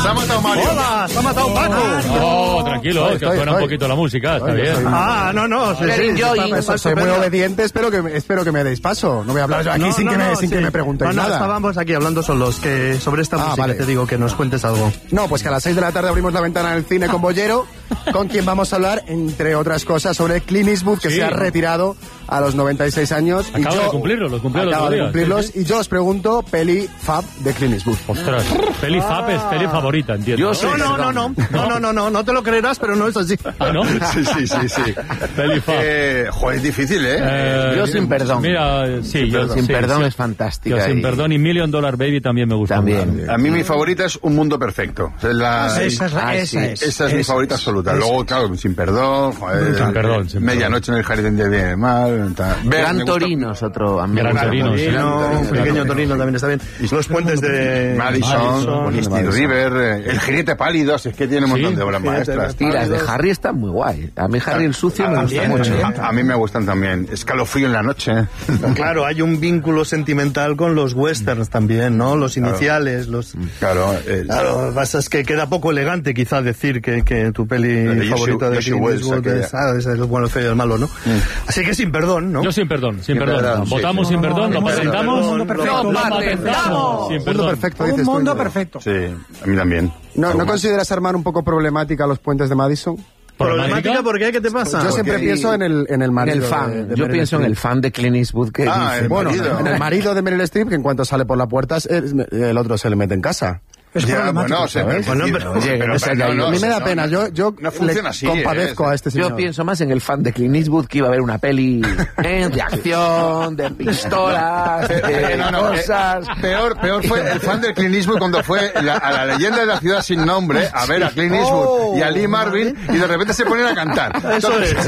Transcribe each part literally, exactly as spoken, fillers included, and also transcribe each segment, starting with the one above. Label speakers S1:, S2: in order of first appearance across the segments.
S1: Se ha matado Mario.
S2: Hola, se ha matado Paco.
S3: No, tranquilo, estoy, que suena estoy. un poquito la música, está bien.
S2: Ah, no, no. Sí, sí, sí,
S4: soy, soy muy obediente, espero que, espero que me deis paso. No voy a hablar yo aquí no, sin, no, que, me, no, sin sí. que me preguntéis
S2: no, no,
S4: nada.
S2: Estábamos aquí hablando solos, que sobre esta ah, música vale. te digo que nos cuentes algo.
S4: No, pues que a las seis de la tarde abrimos la ventana del cine con Bollero, con quien vamos a hablar, entre otras cosas, sobre Clint Eastwood, que sí. se ha retirado a los noventa y seis años.
S3: Acaba
S4: y yo,
S3: de cumplirlo, los cumplió
S4: Acaba de
S3: día,
S4: cumplirlos,
S3: sí, sí.
S4: y yo os pregunto, peli fab de Clint Eastwood.
S3: Ostras, peli fab es peli favorita, entiendo.
S2: Yo soy no, no, no, no, no, no, no, no, no te lo creerás, pero no es así.
S3: ¿Ah, no?
S1: Sí, sí, sí, sí.
S3: Peli fab.
S1: Eh, joder, es difícil, ¿eh?
S5: eh yo sin perdón.
S3: Mira, sí,
S5: sin
S3: yo
S5: perdón, sin
S3: sí,
S5: perdón
S3: sí.
S5: es fantástica.
S3: Yo sin
S5: y...
S3: perdón y Million Dollar Baby también me gusta.
S5: También.
S1: A mí mi favorita es Un Mundo Perfecto. Es la,
S2: ah, esa es, la, ah, esa
S1: sí.
S2: es,
S1: esa es mi favorita
S2: es,
S1: absoluta.
S2: es,
S1: Luego, claro, Sin Perdón, joder,
S3: sin perdón, sin
S1: Medianoche en el Jardín de bien mal.
S5: Gran Torino es otro. A mí
S3: Gran Torino,
S2: Torino, un pequeño Torino también está bien. Y los puentes de
S1: Madison, Steel River, El Jinete Pálido, es que tiene un montón
S3: sí,
S1: de obras maestras.
S5: Y las de Harry están muy guay. A mí Harry el sucio me gusta mucho.
S1: A, a mí me gustan también. Escalofrío en la noche.
S2: Claro, hay un vínculo sentimental con los westerns también, ¿no? Los iniciales, los...
S1: Claro. Eh,
S2: claro, lo que pasa es que queda poco elegante quizá decir que, que tu peli favorita de Clint Eastwood es, ah, es el bueno, el feo y el malo, ¿no? Mm. Así que sin perdón, ¿no?
S3: Yo sin perdón, sin, sin perdón. perdón. Votamos
S1: sí,
S3: sin
S1: sí.
S3: perdón, lo patentamos.
S4: Un mundo perfecto.
S3: Lo patentamos. Sin perdón.
S4: Un mundo perfecto, dices
S2: Un mundo
S4: tú,
S2: perfecto.
S1: Sí, a mí también.
S4: ¿No, ¿no consideras, Armand, un poco problemática los puentes de Madison?
S2: ¿Problemática? ¿Por qué? ¿Qué te pasa?
S4: Yo siempre
S2: Porque...
S4: pienso en el, en el marido.
S5: En el fan.
S4: De, de
S5: Yo
S4: Meryl
S5: pienso
S4: Streep.
S5: en el fan de Clint Eastwood que
S1: ah,
S5: dice...
S1: El
S4: bueno,
S1: marido.
S4: en el marido de Meryl Streep, que en cuanto sale por la puerta, el otro se le mete en casa.
S2: Es
S1: ya, bueno, se
S2: bueno, pero,
S4: Oye, pero, pero, pero, no, a mí me da pena, yo, yo
S1: no
S4: le
S1: así,
S4: compadezco
S1: eh,
S4: a este señor.
S5: Yo pienso más en el fan de Clint Eastwood que iba a ver una peli eh, de acción, de pistolas, de
S1: no, no,
S5: cosas...
S1: Eh, peor, peor fue el fan de Clint Eastwood cuando fue la, a la leyenda de la ciudad sin nombre a ver a Clint Eastwood oh, y a Lee Marvin y de repente se ponen a cantar.
S2: Eso es.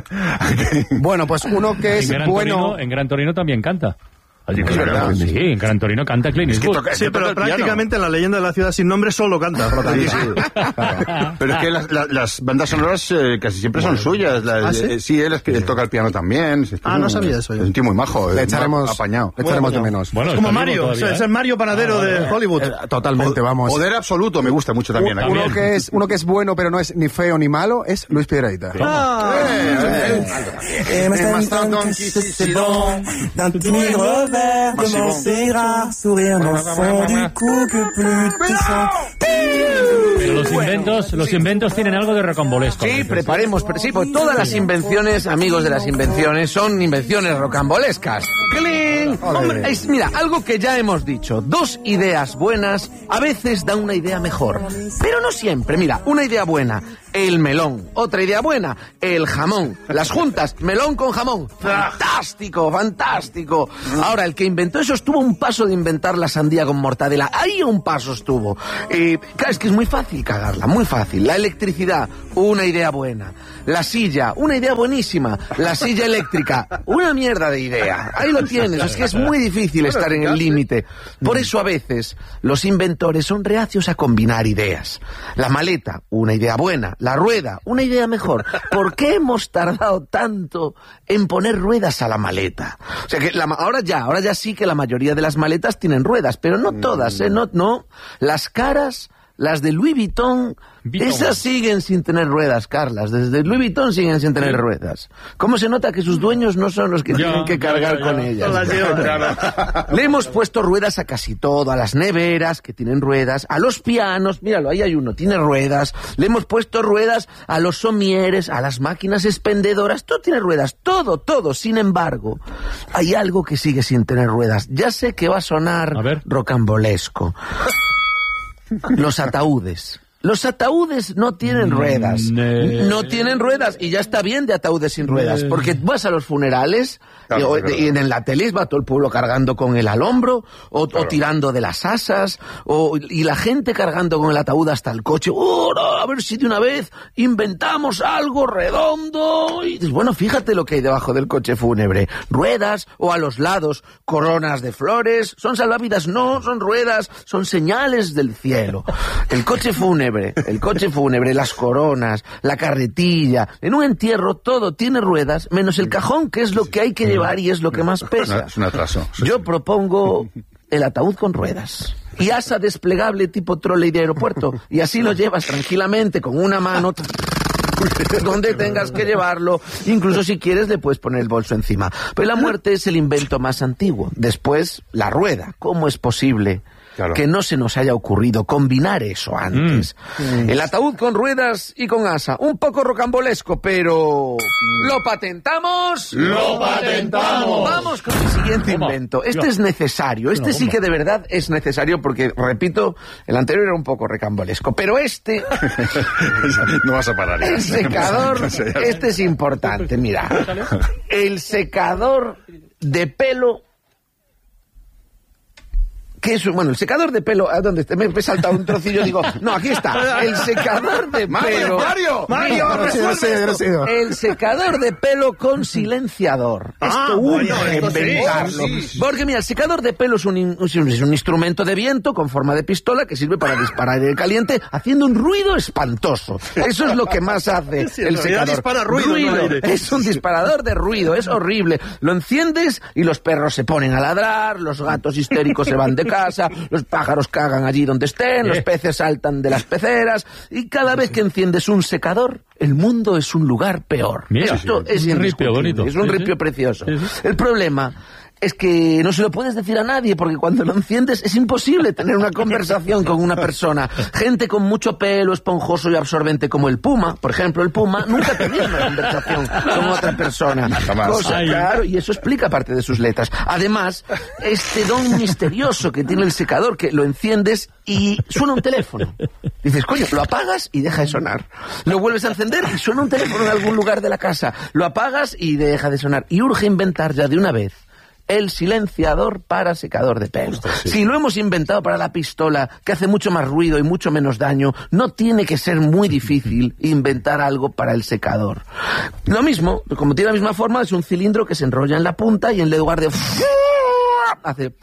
S4: Bueno, pues uno que es
S3: en
S4: bueno...
S3: Torino, en Gran Torino también canta.
S1: Oye, es verdad,
S3: sí, en Gran Torino canta Clint Eastwood.
S1: Es que toca,
S2: sí, pero prácticamente en la leyenda de la ciudad sin nombre solo canta.
S1: Sí, sí. Claro. Pero es que las, las, las bandas sonoras eh, casi siempre son suyas. Las,
S2: ¿Ah, sí?
S1: Eh, sí, él es que él toca el piano también. Es
S2: ah, no sabía eso.
S1: Es un tío muy majo.
S4: Le echaremos,
S1: apañado.
S4: Le echaremos de menos.
S3: Bueno,
S2: es como Mario, todavía, ¿eh? Es el Mario panadero ah, de Hollywood.
S4: Eh, totalmente, vamos.
S1: Poder absoluto me gusta mucho también.
S4: Uno, uno, que es, uno que es bueno, pero no es ni feo ni malo, es Luis Piedrahita.
S2: Ah,
S3: Pero los inventos, los inventos tienen algo de rocambolesco.
S5: Sí, preparemos, sí, pues todas las invenciones, amigos de las invenciones, son invenciones rocambolescas. ¡Cling! Hombre, es, mira, algo que ya hemos dicho, dos ideas buenas a veces dan una idea mejor, pero no siempre. Mira, una idea buena, el melón. Otra idea buena, el jamón. Las juntas, melón con jamón. Fantástico, fantástico. Ahora, el que inventó eso estuvo un paso de inventar la sandía con mortadela. Ahí un paso estuvo. Eh, claro, es que es muy fácil cagarla, muy fácil. La electricidad, una idea buena. La silla, una idea buenísima. La silla eléctrica, una mierda de idea. Ahí lo tienes, es que es muy difícil estar en el límite. Por eso a veces los inventores son reacios a combinar ideas. La maleta, una idea buena. La rueda, una idea mejor. ¿Por qué hemos tardado tanto en poner ruedas a la maleta? O sea que la, ahora ya, ahora ya sí que la mayoría de las maletas tienen ruedas, pero no todas, ¿eh? No, no. Las caras, las de Louis Vuitton, Vuitton. Esas siguen sin tener ruedas, Carlas. Desde Louis Vuitton siguen sin tener ruedas. ¿Cómo se nota que sus dueños no son los que ya, tienen que cargar ya, ya, con ya. ellas? Las llevan, Le hemos puesto ruedas a casi todo, a las neveras, que tienen ruedas, a los pianos, míralo, ahí hay uno, tiene ruedas. Le hemos puesto ruedas a los somieres, a las máquinas expendedoras, todo tiene ruedas, todo, todo. Sin embargo, hay algo que sigue sin tener ruedas. Ya sé que va a sonar
S3: a
S5: rocambolesco. Los ataúdes. Los ataúdes no tienen ruedas.
S3: Ne...
S5: No tienen ruedas. Y ya está bien de ataúdes sin ruedas. Porque vas a los funerales claro, y, claro. y en la tele va todo el pueblo cargando con él al hombro o, claro. o tirando de las asas o, y la gente cargando con el ataúd hasta el coche. ¡Oh, no! A ver si de una vez inventamos algo redondo. Y dices, bueno, fíjate lo que hay debajo del coche fúnebre. Ruedas o a los lados coronas de flores. ¿Son salvavidas? No, son ruedas. Son señales del cielo. El coche fúnebre el coche fúnebre, las coronas, la carretilla, en un entierro todo tiene ruedas, menos el cajón, que es lo que hay que llevar y es lo que más pesa.
S1: Es un atraso.
S5: Yo propongo el ataúd con ruedas. Y asa desplegable tipo trolley de aeropuerto. Y así lo llevas tranquilamente con una mano donde tengas que llevarlo. Incluso si quieres le puedes poner el bolso encima. Pero la muerte es el invento más antiguo. Después, la rueda. ¿Cómo es posible claro. que no se nos haya ocurrido combinar eso antes? Mm. El ataúd con ruedas y con asa. Un poco rocambolesco, pero... ¿lo patentamos?
S1: ¡Lo patentamos!
S5: Vamos con el siguiente ¿Cómo? invento. Este ¿Cómo? es necesario. Este ¿Cómo? sí que de verdad es necesario porque, repito, el anterior era un poco recambolesco. Pero este...
S1: no vas a parar.
S5: El secador... Este es importante, mira. El secador de pelo... ¿Qué es? Bueno, el secador de pelo... ¿A dónde está? Me he saltado un trocillo, digo... No, aquí está. El secador de pelo...
S1: ¡Mario! ¡Mario!
S5: Mario
S1: resuelve
S5: esto. El secador de pelo con silenciador.
S2: Ah,
S5: esto uno
S2: bueno, esto
S5: inventarlo.
S2: Sí, sí.
S5: Porque, mira, el secador de pelo es un, es un instrumento de viento con forma de pistola que sirve para disparar aire caliente haciendo un ruido espantoso. Eso es lo que más hace
S2: sí,
S5: el secador.
S2: Dispara ruido,
S5: ruido.
S2: No aire.
S5: Es un disparador de ruido. Es horrible. Lo enciendes y los perros se ponen a ladrar, los gatos histéricos se van de casa, los pájaros cagan allí donde estén, los peces saltan de las peceras, y cada vez que enciendes un secador, el mundo es un lugar peor.
S3: Mira,
S5: Esto
S3: sí,
S5: es
S3: un ripio bonito.
S5: Es un
S3: sí,
S5: ripio
S3: sí.
S5: precioso.
S3: Sí, sí.
S5: El problema es que no se lo puedes decir a nadie, porque cuando lo enciendes es imposible tener una conversación con una persona. Gente con mucho pelo, esponjoso y absorbente como el puma, por ejemplo, el puma nunca tenía una conversación con otra persona. Cosa, claro, y eso explica parte de sus letras. Además, este don misterioso que tiene el secador, que lo enciendes y suena un teléfono. Dices, coño, lo apagas y deja de sonar. Lo vuelves a encender y suena un teléfono en algún lugar de la casa. Lo apagas y deja de sonar. Y urge inventar ya de una vez el silenciador para secador de pelo. Ostras, sí. Si lo hemos inventado para la pistola, que hace mucho más ruido y mucho menos daño, no tiene que ser muy difícil inventar algo para el secador. Lo mismo, como tiene la misma forma, es un cilindro que se enrolla en la punta y en lugar de... hace...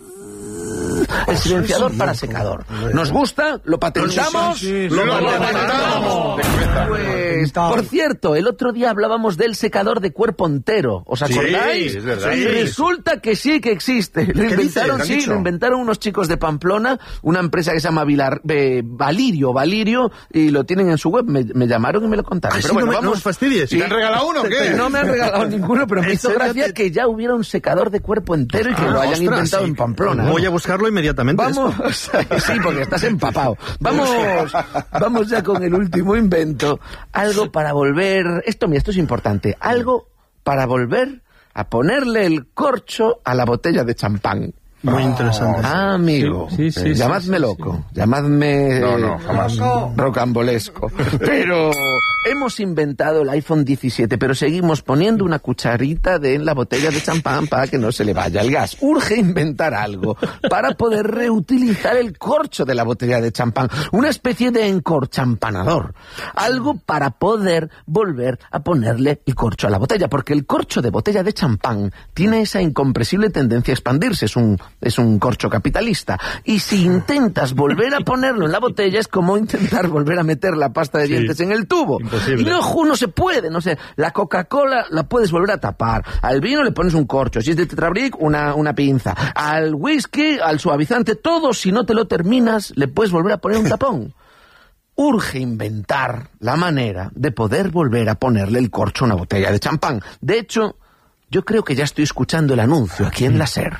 S5: el silenciador para secador. ¿Nos gusta? ¿Lo patentamos?
S1: Sí, sí, sí, ¡Lo patentamos!
S5: Pues, por cierto, el otro día hablábamos del secador de cuerpo entero. ¿Os acordáis?
S1: Sí, es verdad.
S5: Y resulta que sí que existe. Lo inventaron, sí, lo inventaron unos chicos de Pamplona, una empresa que se llama Vilar, eh, Valirio, Valirio, y lo tienen en su web. Me, me llamaron y me lo contaron.
S2: Ah,
S5: pero
S2: sí,
S5: bueno,
S2: no me,
S5: vamos.
S2: No os fastidies.
S1: ¿Te han regalado uno o qué?
S5: No me han regalado ninguno, pero me hizo gracia
S2: te...
S5: que ya hubiera un secador de cuerpo entero y que ah, lo hayan ostras, inventado sí. en Pamplona.
S2: Voy a buscarlo inmediatamente.
S5: Vamos, sí, porque estás empapado. Vamos, vamos ya con el último invento. Algo para volver... Esto, mira, esto es importante. Algo para volver a ponerle el corcho a la botella de champán.
S2: Muy interesante.
S5: Ah, amigo.
S3: Sí, sí, sí,
S5: llamadme
S3: sí, sí,
S5: loco.
S3: sí.
S5: Llamadme...
S1: No, no, jamás.
S5: Rocambolesco. Pero hemos inventado el iPhone diecisiete, pero seguimos poniendo una cucharita de en la botella de champán para que no se le vaya el gas. Urge inventar algo para poder reutilizar el corcho de la botella de champán. Una especie de encorchampanador. Algo para poder volver a ponerle el corcho a la botella, porque el corcho de botella de champán tiene esa incompresible tendencia a expandirse. Es un es un corcho capitalista. Y si intentas volver a ponerlo en la botella, es como intentar volver a meter la pasta de dientes sí, en el tubo. Imposible. Y no, no se puede, no sé. La Coca-Cola la puedes volver a tapar. Al vino le pones un corcho. Si es de Tetrabric, una, una pinza. Al whisky, al suavizante, todo, si no te lo terminas, le puedes volver a poner un tapón. Urge inventar la manera de poder volver a ponerle el corcho a una botella de champán. De hecho, yo creo que ya estoy escuchando el anuncio aquí en la SER.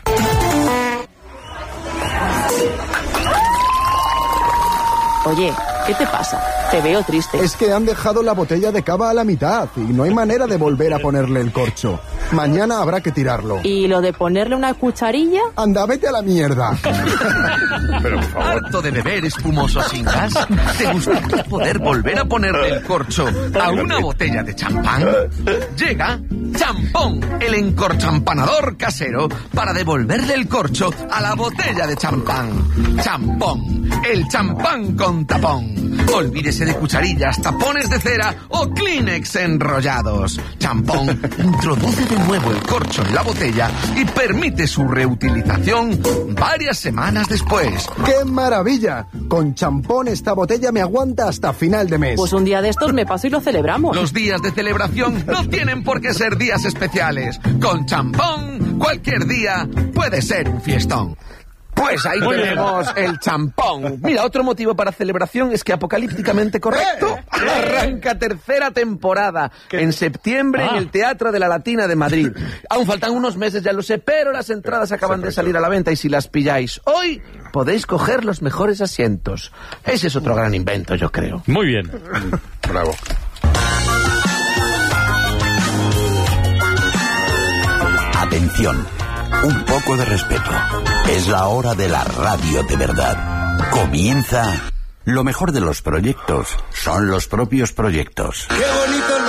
S6: Oye, ¿qué te pasa? Te veo triste.
S4: Es que han dejado la botella de cava a la mitad y no hay manera de volver a ponerle el corcho. Mañana habrá que tirarlo.
S6: ¿Y lo de ponerle una cucharilla?
S4: Anda, vete a la mierda.
S1: Pero, por favor.
S5: ¿Harto de beber espumoso sin gas? ¿Te gustaría poder volver a ponerle el corcho a una botella de champán? Llega Champón, el encorchampanador casero, para devolverle el corcho a la botella de champán. Champón, el champán con tapón. Olvídese de cucharillas, tapones de cera o Kleenex enrollados. Champón introduce de nuevo el corcho en la botella y permite su reutilización varias semanas después.
S4: ¡Qué maravilla! Con Champón esta botella me aguanta hasta final de mes.
S6: Pues un día de estos me paso y lo celebramos.
S5: Los días de celebración no tienen por qué ser días especiales. Con Champón, cualquier día puede ser un fiestón. Pues ahí
S3: Muy
S5: tenemos
S3: bien.
S5: el champón. Mira, otro motivo para celebración es que apocalípticamente correcto arranca tercera temporada en septiembre
S3: Ah.
S5: en el Teatro de la Latina de Madrid. Aún faltan unos meses, ya lo sé, pero las entradas acaban de salir a la venta y si las pilláis hoy podéis coger los mejores asientos. Ese es otro gran invento, yo creo.
S3: Muy bien.
S1: Bravo.
S7: Atención, un poco de respeto. Es la hora de la radio de verdad. Comienza. Lo mejor de los proyectos son los propios proyectos.
S8: ¡Qué bonito!